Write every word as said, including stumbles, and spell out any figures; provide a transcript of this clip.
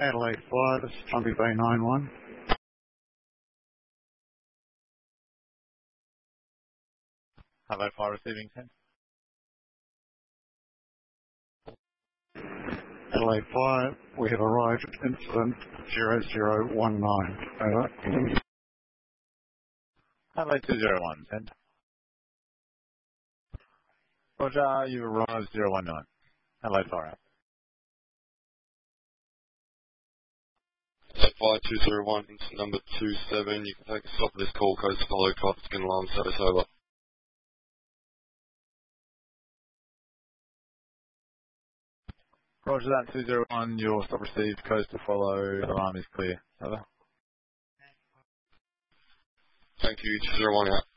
Adelaide Fire, this is Trumpy Bay nine one. Hello, Fire receiving ten. Adelaide Fire, we have arrived at incident zero zero one nine. Over. Adelaide two zero one, send. Roger, you arrived zero one nine. Adelaide Fire out. Adelaide Fire two zero one, incident number two seven. You can take a stop of this call, code to follow, traffic skin alarm status over. Roger that, two zero one, your stop received, codes to follow, alarm is clear. Over. Thank you, two zero one out.